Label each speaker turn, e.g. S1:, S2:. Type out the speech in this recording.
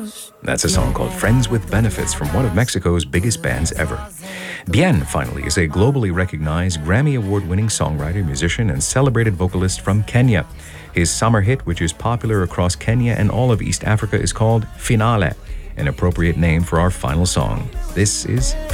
S1: That's a song called Friends with Benefits from one of Mexico's biggest bands ever. Bien, finally, is a globally recognized Grammy Award-winning songwriter, musician, and celebrated vocalist from Kenya. His summer hit, which is popular across Kenya and all of East Africa, is called Finale, an appropriate name for our final song. This is